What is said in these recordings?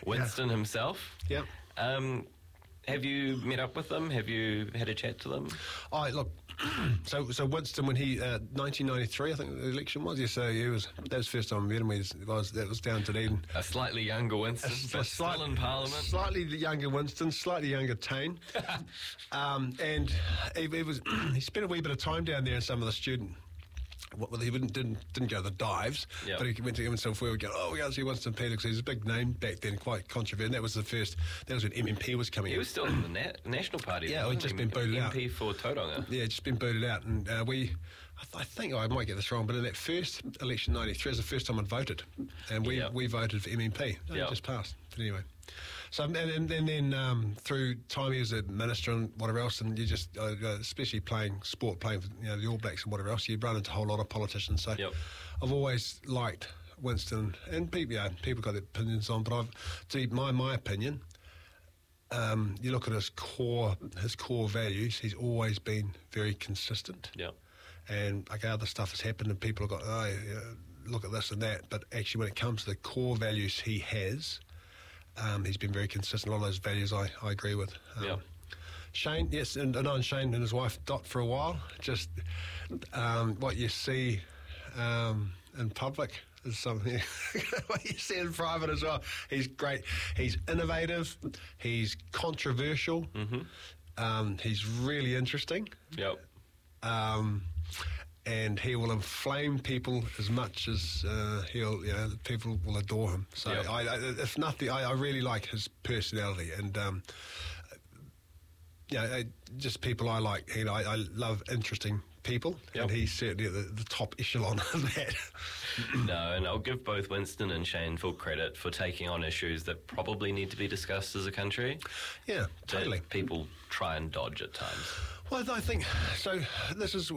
Winston himself. Yeah. Have you met up with them? Have you had a chat to them? Look, so Winston, when he 1993, I think the election was. Yes, so that was the first time I met him. That was down to Dunedin. A slightly younger Winston, but still in Parliament. Slightly younger Winston, slightly younger Tane, and he spent a wee bit of time down there in some of the student. Well, he didn't go to the dives, but he went to himself where we go, we got to see Winston Peters, because he's a big name back then, quite controversial. That was when MMP was coming in. He was still in the National Party. Yeah, he'd just been booted out. MP for Tauranga. Yeah, just been booted out. And I think I might get this wrong, but in that first election, 93, was the first time I'd voted. And we voted for MMP. It just passed. But anyway. So and then through time he was a minister and whatever else, and you just especially playing for the All Blacks and whatever else, you run into a whole lot of politicians. So I've always liked Winston, and people got their opinions on, but my opinion, you look at his core values, he's always been very consistent. Yeah. And other stuff has happened, and people have got look at this and that, but actually when it comes to the core values he has. He's been very consistent. A lot of those values I agree with. Shane, yes, and I've known Shane and his wife Dot for a while. Just what you see in public is something what you see in private as well. He's great. He's innovative. He's controversial. Mm-hmm. He's really interesting. Yep. And he will inflame people as much as people will adore him. So, if nothing, I really like his personality, and just people I like. I love interesting people, and he's certainly at the top echelon of that. No, and I'll give both Winston and Shane full credit for taking on issues that probably need to be discussed as a country. Yeah, totally. That people try and dodge at times. Well, I think so. This is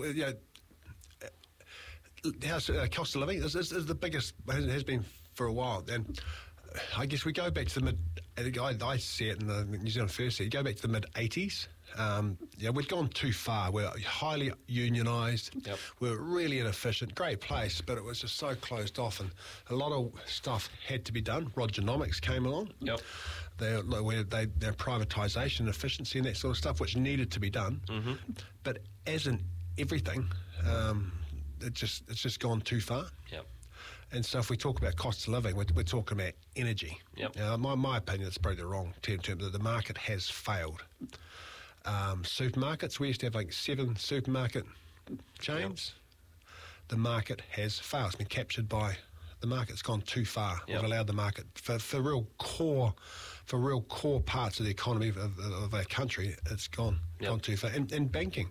cost of living is the biggest, has been for a while, and I guess we go back to the mid. I see it in the New Zealand First. You go back to the mid '80s. We'd gone too far. We're highly unionised. Yep. We're really inefficient. Great place, but it was just so closed off, and a lot of stuff had to be done. Rogernomics came along. Yep. Their privatisation, efficiency, and that sort of stuff, which needed to be done. Mm-hmm. But as in everything. It's just gone too far. Yep. And so if we talk about cost of living, we're talking about energy. Yep. My opinion, it's probably the wrong term, that the market has failed. Supermarkets, we used to have 7 supermarket chains. Yep. The market has failed. It's been captured by the market. It's gone too far. Yep. We've allowed the market for real core parts of the economy of our country. It's gone too far. And banking.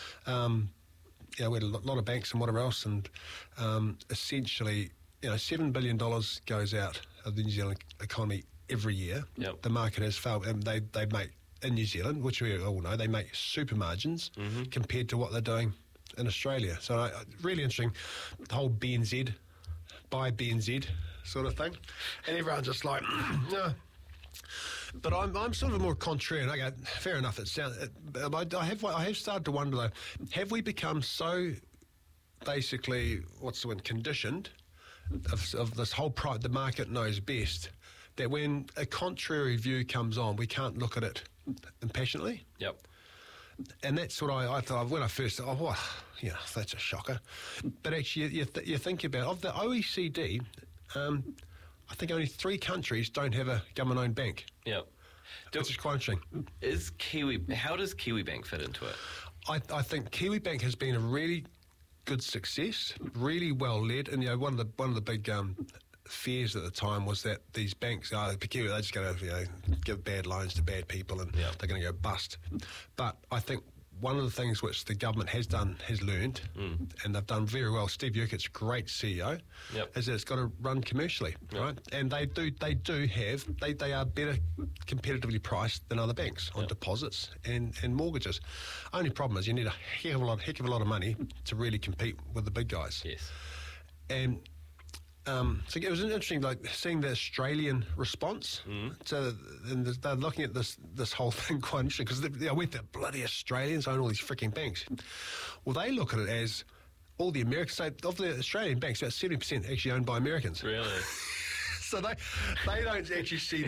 We had a lot of banks and whatever else, and essentially, $7 billion goes out of the New Zealand economy every year. Yep. The market has failed, and they make, in New Zealand, which we all know, they make super margins compared to what they're doing in Australia. So really interesting, the whole BNZ, buy BNZ sort of thing, and everyone's just like, no. But I'm sort of more contrarian. I go, fair enough. I have started to wonder though, have we become so basically conditioned of this whole pride? The market knows best. That when a contrary view comes on, we can't look at it impassionately. Yep. And that's what I thought when I first thought, that's a shocker. But actually, you think about of the OECD. I think only 3 countries don't have a government-owned bank. Yeah. Which is quite interesting. How does Kiwibank fit into it? I think Kiwibank has been a really good success, really well led, and one of the big fears at the time was that these banks they're just going to give bad loans to bad people, and they're going to go bust. But I think one of the things which the government has learned, and they've done very well, Steve Urquhart's great CEO, is that it's got to run commercially, right? And they are better competitively priced than other banks on deposits and mortgages. Only problem is you need a heck of a lot of money to really compete with the big guys. Yes. And so it was interesting, seeing the Australian response. So they're looking at this whole thing quite interesting, because the bloody Australians own all these freaking banks. Well, they look at it as all the Americans. So of the Australian banks, about 70% actually owned by Americans. Really? So they don't actually see